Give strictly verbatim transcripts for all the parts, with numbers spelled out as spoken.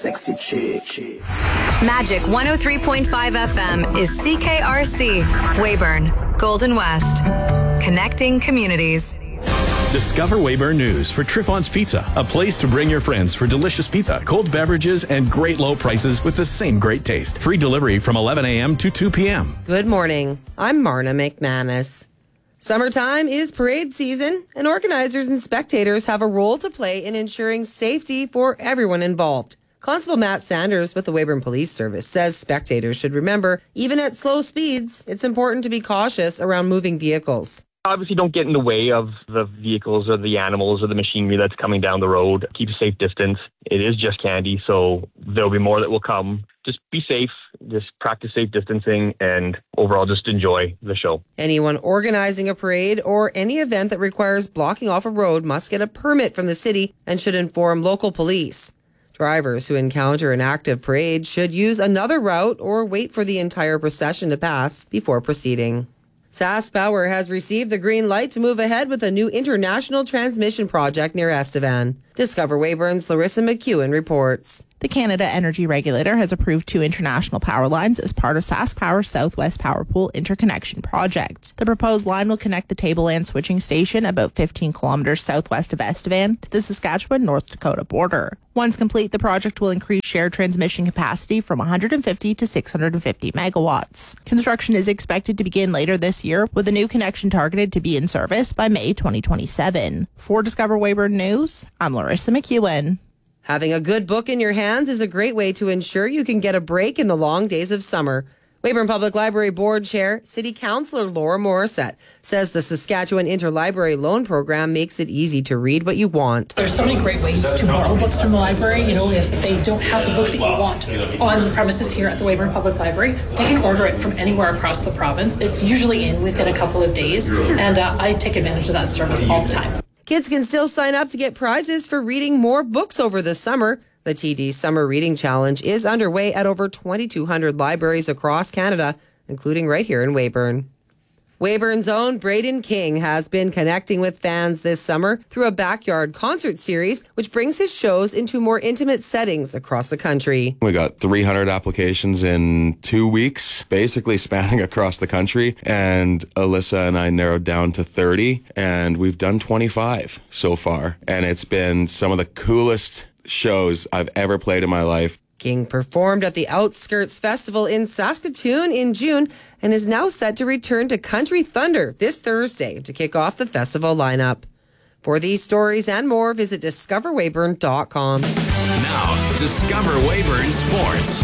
Sexy chick, chick. Magic one oh three point five F M is C K R C, Weyburn, Golden West. Connecting communities. Discover Weyburn News for Triffon's Pizza, a place to bring your friends for delicious pizza, cold beverages, and great low prices with the same great taste. Free delivery from eleven a.m. to two p.m. Good morning. I'm Marna McManus. Summertime is parade season, and organizers and spectators have a role to play in ensuring safety for everyone involved. Constable Matt Sanders with the Weyburn Police Service says spectators should remember, even at slow speeds, it's important to be cautious around moving vehicles. Obviously, don't get in the way of the vehicles or the animals or the machinery that's coming down the road. Keep a safe distance. It is just candy, so there'll be more that will come. Just be safe, just practice safe distancing, and overall just enjoy the show. Anyone organizing a parade or any event that requires blocking off a road must get a permit from the city and should inform local police. Drivers who encounter an active parade should use another route or wait for the entire procession to pass before proceeding. SaskPower has received the green light to move ahead with a new international transmission project near Estevan. Discover Weyburn's Larissa McEwen reports. The Canada Energy Regulator has approved two international power lines as part of SaskPower's Southwest Power Pool interconnection project. The proposed line will connect the Tableland switching station about fifteen kilometers southwest of Estevan to the Saskatchewan-North Dakota border. Once complete, the project will increase shared transmission capacity from one hundred fifty to six hundred fifty megawatts. Construction is expected to begin later this year, with a new connection targeted to be in service by May twenty twenty-seven. For Discover Weyburn News, I'm Larissa McEwen. Having a good book in your hands is a great way to ensure you can get a break in the long days of summer. Weyburn Public Library Board Chair, City Councillor Laura Morissette, says the Saskatchewan Interlibrary Loan Program makes it easy to read what you want. There's so many great ways to borrow books from the library. You know, if they don't have the book that you want on the premises here at the Weyburn Public Library, they can order it from anywhere across the province. It's usually in within a couple of days, and uh, I take advantage of that service all the time. Kids can still sign up to get prizes for reading more books over the summer. The T D Summer Reading Challenge is underway at over twenty-two hundred libraries across Canada, including right here in Weyburn. Weyburn's own Braden King has been connecting with fans this summer through a backyard concert series, which brings his shows into more intimate settings across the country. We got three hundred applications in two weeks, basically spanning across the country, and Alyssa and I narrowed down to thirty, and we've done twenty-five so far, and it's been some of the coolest shows I've ever played in my life. King performed at the Outskirts Festival in Saskatoon in June and is now set to return to Country Thunder this Thursday to kick off the festival lineup. For these stories and more, visit discover weyburn dot com. Now, Discover Weyburn Sports.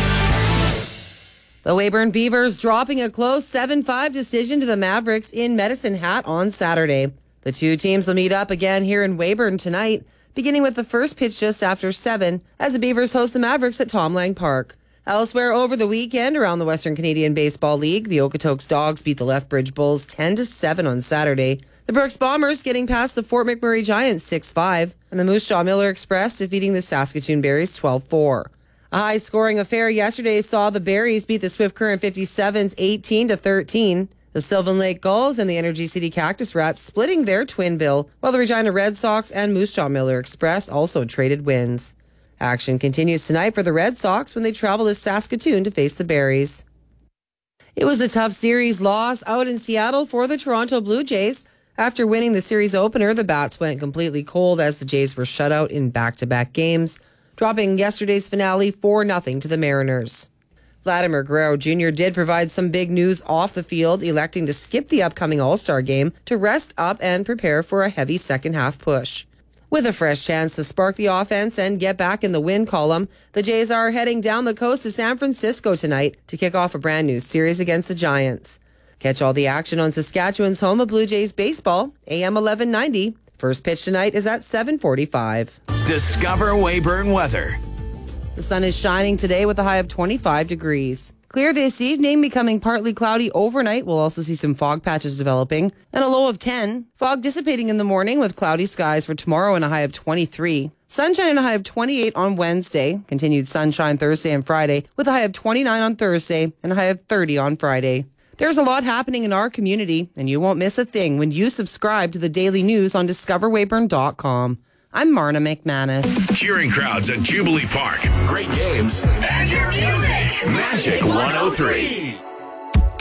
The Weyburn Beavers dropping a close seven five decision to the Mavericks in Medicine Hat on Saturday. The two teams will meet up again here in Weyburn tonight, beginning with the first pitch just after seven, as the Beavers host the Mavericks at Tom Lang Park. Elsewhere over the weekend around the Western Canadian Baseball League, the Okotoks Dogs beat the Lethbridge Bulls ten to seven on Saturday. The Brooks Bombers getting past the Fort McMurray Giants six five, and the Moose Jaw Miller Express defeating the Saskatoon Berries twelve four. A high-scoring affair yesterday saw the Berries beat the Swift Current fifty-sevens eighteen to thirteen. The Sylvan Lake Gulls and the Energy City Cactus Rats splitting their twin bill, while the Regina Red Sox and Moose Jaw Miller Express also traded wins. Action continues tonight for the Red Sox when they travel to Saskatoon to face the Berries. It was a tough series loss out in Seattle for the Toronto Blue Jays. After winning the series opener, the Bats went completely cold as the Jays were shut out in back-to-back games, dropping yesterday's finale four nothing to the Mariners. Vladimir Guerrero Junior did provide some big news off the field, electing to skip the upcoming All-Star game to rest up and prepare for a heavy second-half push. With a fresh chance to spark the offense and get back in the win column, the Jays are heading down the coast to San Francisco tonight to kick off a brand new series against the Giants. Catch all the action on Saskatchewan's home of Blue Jays baseball, A M eleven ninety. First pitch tonight is at seven forty-five. Discover Weyburn weather. The sun is shining today with a high of twenty-five degrees. Clear this evening, becoming partly cloudy overnight. We'll also see some fog patches developing, and a low of ten. Fog dissipating in the morning with cloudy skies for tomorrow and a high of twenty-three. Sunshine and a high of twenty-eight on Wednesday. Continued sunshine Thursday and Friday with a high of twenty-nine on Thursday and a high of thirty on Friday. There's a lot happening in our community, and you won't miss a thing when you subscribe to the daily news on discover weyburn dot com. I'm Marna McManus. Cheering crowds at Jubilee Park. Great games. And your music. Magic one oh three.